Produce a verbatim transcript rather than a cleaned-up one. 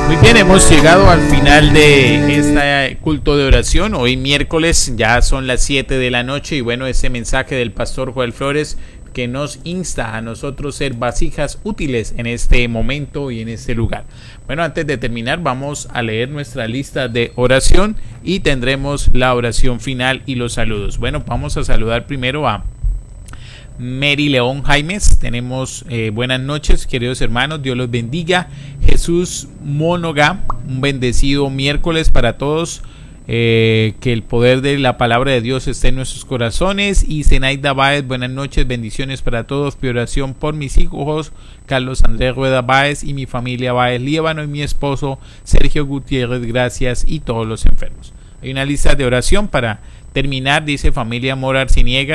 Muy bien, hemos llegado al final de este culto de oración. Hoy miércoles, ya son las siete de la noche y bueno, ese mensaje del pastor Joel Flores que nos insta a nosotros ser vasijas útiles en este momento y en este lugar. Bueno, antes de terminar vamos a leer nuestra lista de oración y tendremos la oración final y los saludos. Bueno, vamos a saludar primero a Mary León Jaimes. Tenemos eh, buenas noches, queridos hermanos, Dios los bendiga. Jesús Mónoga, un bendecido miércoles para todos. Eh, que el poder de la palabra de Dios esté en nuestros corazones. Y Zenaida Báez, buenas noches, bendiciones para todos. Mi oración por mis hijos Carlos Andrés Rueda Báez y mi familia Báez Líbano y mi esposo Sergio Gutiérrez, gracias, y todos los enfermos. Hay una lista de oración para terminar, dice familia Mora Arciniega.